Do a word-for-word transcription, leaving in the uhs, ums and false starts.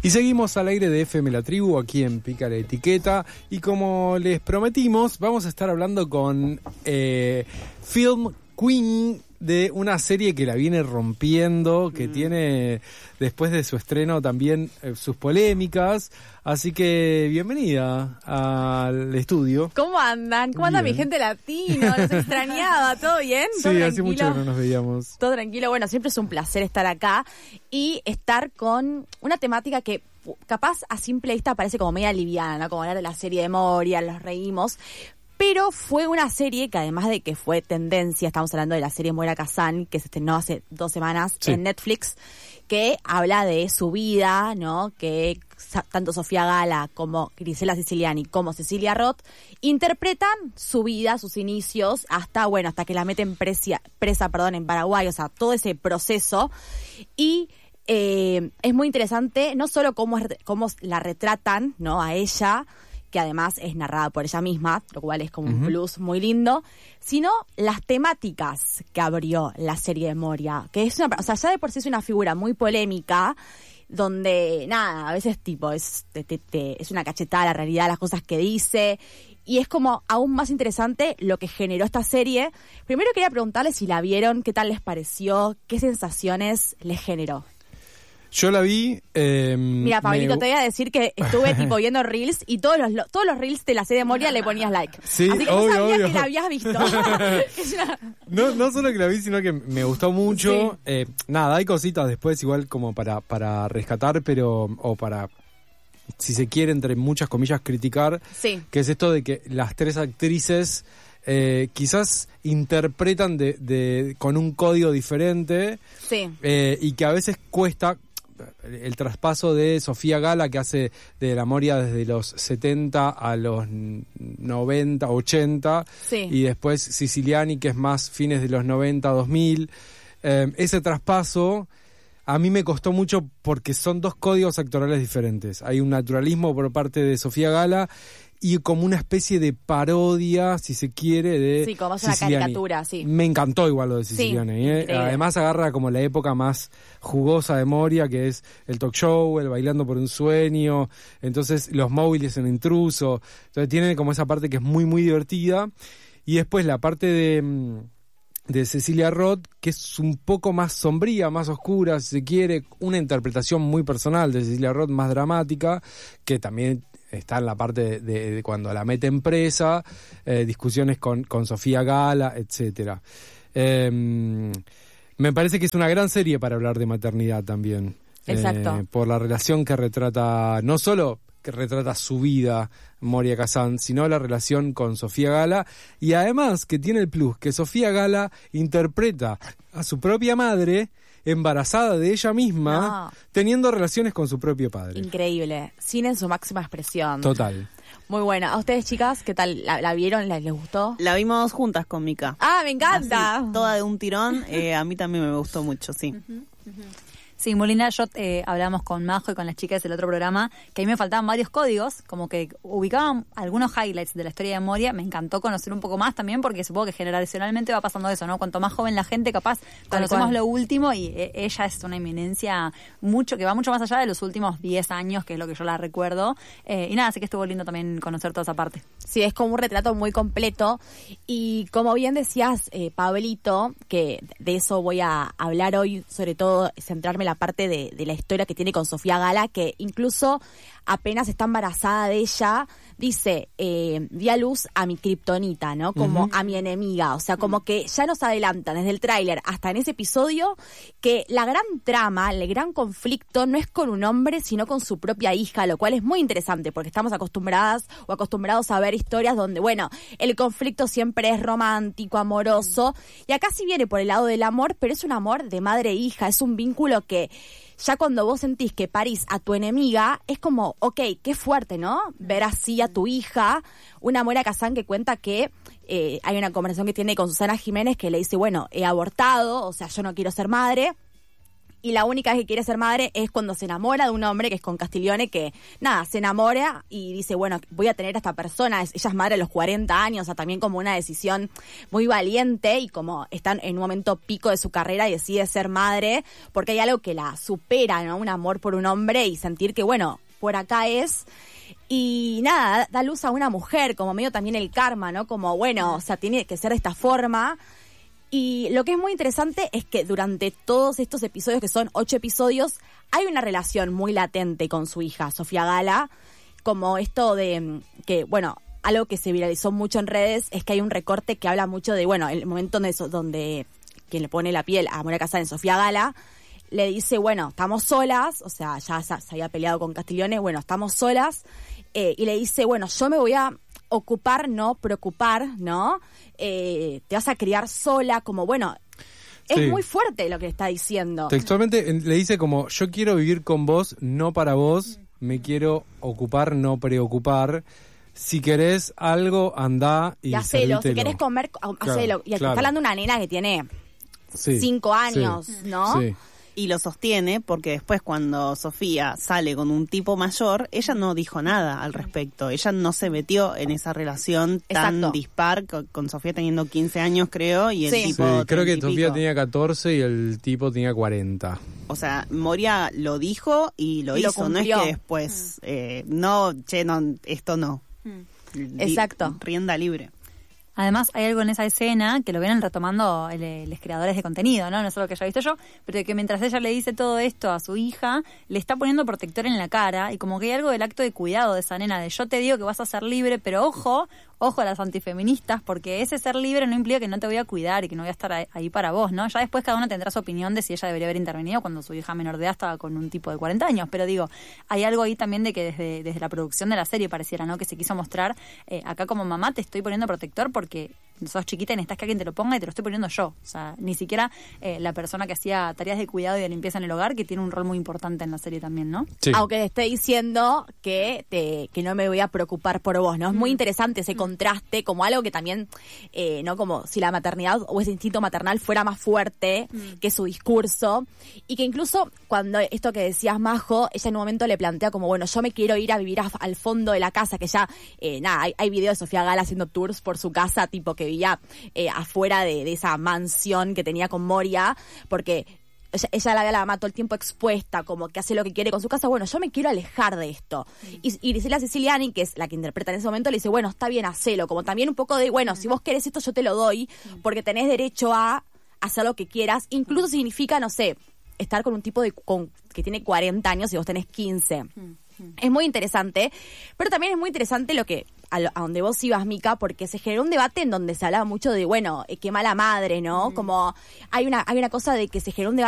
Y seguimos al aire de F M La Tribu, aquí en Pica la Etiqueta. Y como les prometimos, vamos a estar hablando con eh, Film Queen de una serie que la viene rompiendo, que mm. tiene, después de su estreno, también eh, sus polémicas. Así que bienvenida al estudio. ¿Cómo andan? ¿Cómo anda mi gente latino? Los extrañaba, ¿todo bien? ¿Todo sí, tranquilo? Hace mucho que no nos veíamos. Todo tranquilo. Bueno, siempre es un placer estar acá y estar con una temática que capaz a simple vista parece como media liviana, ¿no? Como hablar de la serie de Moria, los reímos. Pero fue una serie que, además de que fue tendencia, estamos hablando de la serie Moria Kazan, que se estrenó hace dos semanas sí. en Netflix, que habla de su vida, ¿no? Que tanto Sofía Gala como Grisela Siciliani como Cecilia Roth interpretan su vida, sus inicios, hasta, bueno, hasta que la meten presa, presa perdón, en Paraguay, o sea, todo ese proceso. Y eh, es muy interesante, no solo cómo, es, cómo la retratan, ¿no? A ella, que además es narrada por ella misma, lo cual es como uh-huh. un plus muy lindo, sino las temáticas que abrió la serie de Moria, que es una, o sea, ya de por sí es una figura muy polémica, donde, nada, a veces tipo, es, te, te, te, es una cachetada a la realidad, las cosas que dice, y es como aún más interesante lo que generó esta serie. Primero quería preguntarles si la vieron, qué tal les pareció, qué sensaciones les generó. Yo la vi... Eh, Mira, Pablito, me... te voy a decir que estuve tipo viendo reels y todos los todos los reels de la serie de Moria le ponías like. Sí, así que obvio, no sabía obvio. que la habías visto. no, no solo que la vi, sino que me gustó mucho. Sí. Eh, nada, hay cositas después igual como para, para rescatar, pero... o para... si se quiere, entre muchas comillas, criticar. Sí. Que es esto de que las tres actrices... Eh, quizás interpretan de, de con un código diferente. Sí. Eh, y que a veces cuesta el traspaso de Sofía Gala, que hace de la Moria desde los setenta a los noventa, ochenta, sí. y después Siciliani, que es más fines de los noventa, dos mil. Eh, ese traspaso a mí me costó mucho porque son dos códigos actorales diferentes. Hay un naturalismo por parte de Sofía Gala y como una especie de parodia, si se quiere, de sí, como Siciliani. Una caricatura, sí. Me encantó igual lo de Siciliani. Sí, ¿eh? Además agarra como la época más jugosa de Moria, que es el talk show, el bailando por un sueño, entonces los móviles en intruso. Entonces tiene como esa parte que es muy, muy divertida. Y después la parte de... de Cecilia Roth, que es un poco más sombría, más oscura, si se quiere, una interpretación muy personal de Cecilia Roth, más dramática, que también está en la parte de, de, de cuando la meten presa, eh, discusiones con, con Sofía Gala, etcétera. Eh, me parece que es una gran serie para hablar de maternidad también. Exacto. Eh, por la relación que retrata, no solo que retrata su vida, Moria Kazan, sino la relación con Sofía Gala, y además que tiene el plus que Sofía Gala interpreta a su propia madre embarazada de ella misma, no. teniendo relaciones con su propio padre. Increíble, cine en su máxima expresión. Total. Muy buena. ¿A ustedes, chicas, qué tal? ¿La, la vieron? ¿Les, ¿Les gustó? La vimos juntas con Mica. ¡Ah, me encanta! Así, toda de un tirón. Eh, a mí también me gustó mucho, sí. Uh-huh, uh-huh. Sí, Molina, yo eh, hablamos con Majo y con las chicas del otro programa, que a mí me faltaban varios códigos, como que ubicaban algunos highlights de la historia de Moria. Me encantó conocer un poco más también, porque supongo que generacionalmente va pasando eso, ¿no? Cuanto más joven la gente, capaz, conocemos lo último, y eh, ella es una eminencia mucho, que va mucho más allá de los últimos diez años, que es lo que yo la recuerdo. Eh, y nada, así que estuvo lindo también conocer toda esa parte. Sí, es como un retrato muy completo. Y como bien decías, eh, Pablito, que de eso voy a hablar hoy, sobre todo centrarme la parte de, de la historia que tiene con Sofía Gala, que incluso apenas está embarazada de ella, dice, eh, di a luz a mi kriptonita, ¿no? Como uh-huh. a mi enemiga. O sea, como que ya nos adelantan desde el tráiler hasta en ese episodio que la gran trama, el gran conflicto no es con un hombre, sino con su propia hija, lo cual es muy interesante porque estamos acostumbradas o acostumbrados a ver historias donde, bueno, el conflicto siempre es romántico, amoroso, y acá sí viene por el lado del amor, pero es un amor de madre e hija, es un vínculo que ya cuando vos sentís que parís a tu enemiga, es como, ok, qué fuerte, ¿no? Ver así a tu hija. Una Moria Kazan que cuenta que eh, hay una conversación que tiene con Susana Jiménez que le dice, bueno, he abortado, o sea, yo no quiero ser madre. y la única vez que quiere ser madre es cuando se enamora de un hombre, que es con Castiglione, que nada, se enamora y dice, bueno, voy a tener a esta persona. Es, ella es madre a los cuarenta años, o sea, también como una decisión muy valiente, y como está en un momento pico de su carrera y decide ser madre, porque hay algo que la supera, ¿no? Un amor por un hombre y sentir que, bueno, por acá es... Y nada, da luz a una mujer, como medio también el karma, ¿no? Como, bueno, o sea, tiene que ser de esta forma. Y lo que es muy interesante es que durante todos estos episodios, que son ocho episodios, hay una relación muy latente con su hija, Sofía Gala, como esto de que, bueno, algo que se viralizó mucho en redes es que hay un recorte que habla mucho de, bueno, el momento donde, donde quien le pone la piel a Moria Kazan en Sofía Gala, le dice, bueno, estamos solas, o sea, ya se, se había peleado con Castiglione, bueno, estamos solas, eh, y le dice, bueno, yo me voy a ocupar, no preocupar, ¿no? Eh, te vas a criar sola, como, bueno, es Sí. muy fuerte lo que está diciendo. Textualmente en- le dice como, yo quiero vivir con vos, no para vos, me quiero ocupar, no preocupar. Si querés algo, andá y Y hacelo, si servítelo. querés comer, hacelo. Y aquí claro. está hablando una nena que tiene Sí, cinco años, sí, ¿no? Sí. Y lo sostiene porque después cuando Sofía sale con un tipo mayor, ella no dijo nada al respecto. Ella no se metió en esa relación tan Exacto. dispar con, con Sofía teniendo quince años, creo, y el Sí. Sí, tipo creo que treinta y Sofía pico. tenía catorce y el tipo tenía cuarenta. O sea, Moria lo dijo y lo Y lo hizo. No es cumplió. que después, eh, no, che, no, esto no. Li- Exacto. Rienda libre. Además, hay algo en esa escena que lo vienen retomando el- los creadores de contenido, ¿no? No es algo que haya visto yo, pero que mientras ella le dice todo esto a su hija, le está poniendo protector en la cara, y como que hay algo del acto de cuidado de esa nena, de yo te digo que vas a ser libre, pero ojo, ojo a las antifeministas, porque ese ser libre no implica que no te voy a cuidar y que no voy a estar ahí- ahí para vos, ¿no? Ya después cada uno tendrá su opinión de si ella debería haber intervenido cuando su hija menor de edad estaba con un tipo de cuarenta años, pero digo, hay algo ahí también de que desde, desde la producción de la serie pareciera, ¿no? Que se quiso mostrar, eh, acá como mamá te estoy poniendo protector porque sos chiquita y necesitas que alguien te lo ponga y te lo estoy poniendo yo. O sea, ni siquiera eh, la persona que hacía tareas de cuidado y de limpieza en el hogar, que tiene un rol muy importante en la serie también, ¿no? Sí. Aunque te esté diciendo que te, que no me voy a preocupar por vos, ¿no? Es muy interesante ese contraste, como algo que también, eh, ¿no? Como si la maternidad o ese instinto maternal fuera más fuerte que su discurso. Y que incluso cuando esto que decías, Majo, ella en un momento le plantea como, bueno, yo me quiero ir a vivir a- al fondo de la casa, que ya, eh, nada, hay, hay videos de Sofía Gala haciendo tours por su casa, tipo que vivía eh, afuera de, de esa mansión que tenía con Moria, porque ella, ella la ve a la mamá todo el tiempo expuesta, como que hace lo que quiere con su casa. Bueno, yo me quiero alejar de esto. Y, y Gisela Siciliani, que es la que interpreta en ese momento, le dice, bueno, está bien, hacelo. Como también un poco de, bueno, si vos querés esto, yo te lo doy, porque tenés derecho a hacer lo que quieras. Incluso significa, no sé, estar con un tipo de con, que tiene cuarenta años y vos tenés quince. Es muy interesante, pero también es muy interesante lo que a, lo, a donde vos ibas, Mica, porque se generó un debate en donde se hablaba mucho de, bueno, eh, qué mala madre, ¿no? Como hay una hay una cosa de que se generó un debate